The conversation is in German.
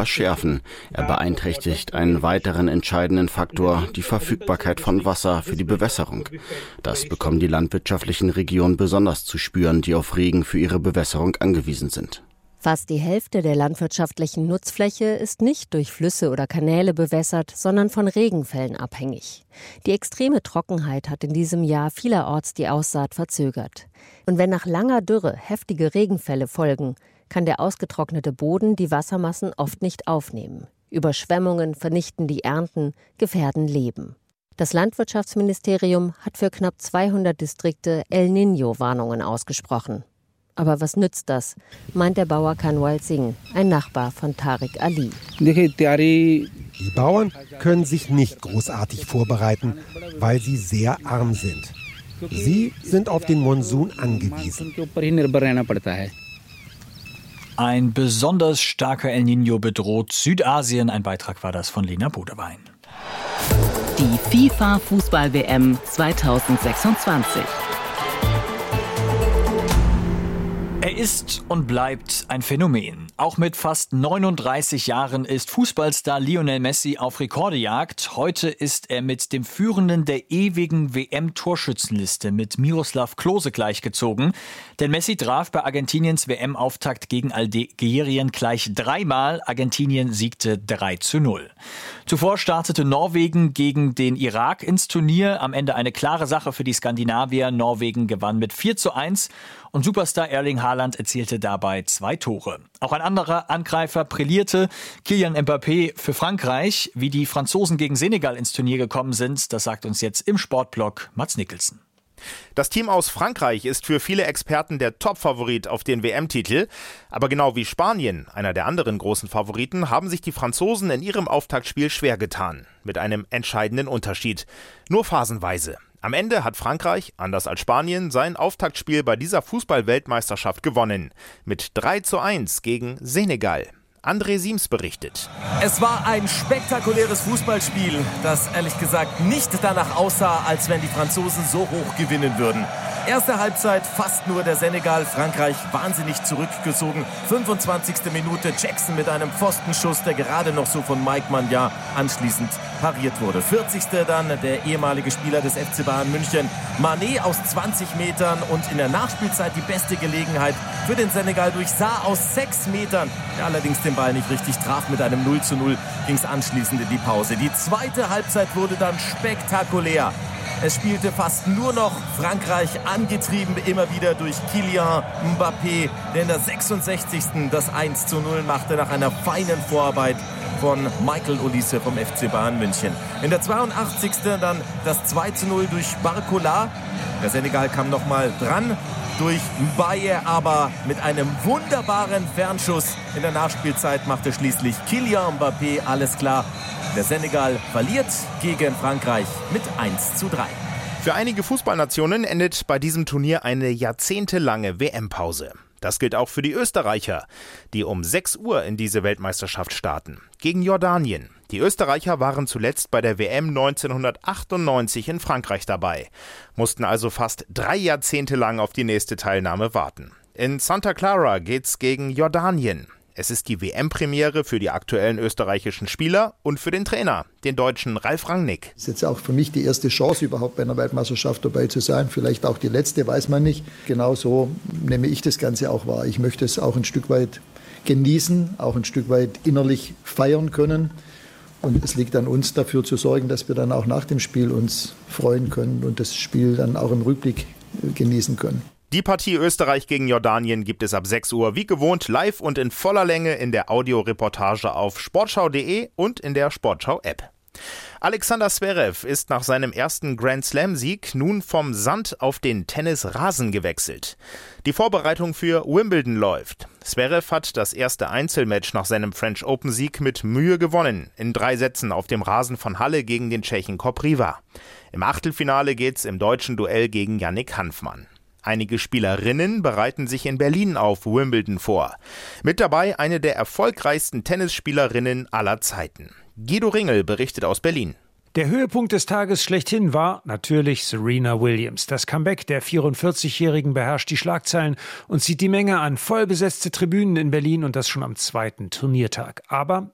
verschärfen. Er beeinträchtigt einen weiteren entscheidenden Faktor, die Verfügbarkeit von Wasser für die Bewässerung. Das bekommen die landwirtschaftlichen Regionen besonders zu spüren, die auf Regen für ihre Bewässerung angewiesen sind. Fast die Hälfte der landwirtschaftlichen Nutzfläche ist nicht durch Flüsse oder Kanäle bewässert, sondern von Regenfällen abhängig. Die extreme Trockenheit hat in diesem Jahr vielerorts die Aussaat verzögert. Und wenn nach langer Dürre heftige Regenfälle folgen, kann der ausgetrocknete Boden die Wassermassen oft nicht aufnehmen. Überschwemmungen vernichten die Ernten, gefährden Leben. Das Landwirtschaftsministerium hat für knapp 200 Distrikte El Niño-Warnungen ausgesprochen. Aber was nützt das, meint der Bauer Kanwal Singh, ein Nachbar von Tariq Ali. Die Bauern können sich nicht großartig vorbereiten, weil sie sehr arm sind. Sie sind auf den Monsun angewiesen. Ein besonders starker El Niño bedroht Südasien. Ein Beitrag war das von Lena Bodewein. Die FIFA-Fußball-WM 2026. Er ist und bleibt ein Phänomen. Auch mit fast 39 Jahren ist Fußballstar Lionel Messi auf Rekordejagd. Heute ist er mit dem Führenden der ewigen WM-Torschützenliste mit Miroslav Klose gleichgezogen. Denn Messi traf bei Argentiniens WM-Auftakt gegen Algerien gleich 3-mal. Argentinien siegte 3:0. Zuvor startete Norwegen gegen den Irak ins Turnier. Am Ende eine klare Sache für die Skandinavier. Norwegen gewann mit 4:1 und Superstar Erling Haaland erzielte dabei 2 Tore. Auch ein anderer Angreifer brillierte, Kylian Mbappé für Frankreich. Wie die Franzosen gegen Senegal ins Turnier gekommen sind, das sagt uns jetzt im Sportblog Mats Nicholson. Das Team aus Frankreich ist für viele Experten der Top-Favorit auf den WM-Titel. Aber genau wie Spanien, einer der anderen großen Favoriten, haben sich die Franzosen in ihrem Auftaktspiel schwer getan. Mit einem entscheidenden Unterschied. Nur phasenweise. Am Ende hat Frankreich, anders als Spanien, sein Auftaktspiel bei dieser Fußball-Weltmeisterschaft gewonnen. Mit 3:1 gegen Senegal. André Siems berichtet. Es war ein spektakuläres Fußballspiel, das ehrlich gesagt nicht danach aussah, als wenn die Franzosen so hoch gewinnen würden. Erste Halbzeit fast nur der Senegal, Frankreich wahnsinnig zurückgezogen. 25. Minute Jackson mit einem Pfostenschuss, der gerade noch so von Mike Maignan anschließend pariert wurde. 40. dann der ehemalige Spieler des FC Bayern München, Mané aus 20 Metern und in der Nachspielzeit die beste Gelegenheit für den Senegal durch Sarr aus 6 Metern, der allerdings den Ball nicht richtig traf. Mit einem 0:0 ging es anschließend in die Pause. Die zweite Halbzeit wurde dann spektakulär. Es spielte fast nur noch Frankreich, angetrieben immer wieder durch Kylian Mbappé, der in der 66. das 1:0 machte nach einer feinen Vorarbeit von Michael Olise vom FC Bayern München. In der 82. dann das 2:0 durch Barcola. Der Senegal kam nochmal dran durch Mbaye, aber mit einem wunderbaren Fernschuss in der Nachspielzeit machte schließlich Kylian Mbappé alles klar. Der Senegal verliert gegen Frankreich mit 1:3. Für einige Fußballnationen endet bei diesem Turnier eine jahrzehntelange WM-Pause. Das gilt auch für die Österreicher, die um 6 Uhr in diese Weltmeisterschaft starten. Gegen Jordanien. Die Österreicher waren zuletzt bei der WM 1998 in Frankreich dabei, mussten also fast 3 Jahrzehnte lang auf die nächste Teilnahme warten. In Santa Clara geht's gegen Jordanien. Es ist die WM-Premiere für die aktuellen österreichischen Spieler und für den Trainer, den Deutschen Ralf Rangnick. Das ist jetzt auch für mich die erste Chance, überhaupt bei einer Weltmeisterschaft dabei zu sein. Vielleicht auch die letzte, weiß man nicht. Genauso nehme ich das Ganze auch wahr. Ich möchte es auch ein Stück weit genießen, auch ein Stück weit innerlich feiern können. Und es liegt an uns, dafür zu sorgen, dass wir dann auch nach dem Spiel uns freuen können und das Spiel dann auch im Rückblick genießen können. Die Partie Österreich gegen Jordanien gibt es ab 6 Uhr wie gewohnt live und in voller Länge in der Audioreportage auf sportschau.de und in der Sportschau-App. Alexander Zverev ist nach seinem ersten Grand-Slam-Sieg nun vom Sand auf den Tennisrasen gewechselt. Die Vorbereitung für Wimbledon läuft. Zverev hat das erste Einzelmatch nach seinem French Open-Sieg mit Mühe gewonnen. In 3 Sätzen auf dem Rasen von Halle gegen den Tschechen Kopriva. Im Achtelfinale geht's im deutschen Duell gegen Yannick Hanfmann. Einige Spielerinnen bereiten sich in Berlin auf Wimbledon vor. Mit dabei eine der erfolgreichsten Tennisspielerinnen aller Zeiten. Guido Ringel berichtet aus Berlin. Der Höhepunkt des Tages schlechthin war natürlich Serena Williams. Das Comeback der 44-Jährigen beherrscht die Schlagzeilen und zieht die Menge an. Vollbesetzte Tribünen in Berlin und das schon am 2. Turniertag. Aber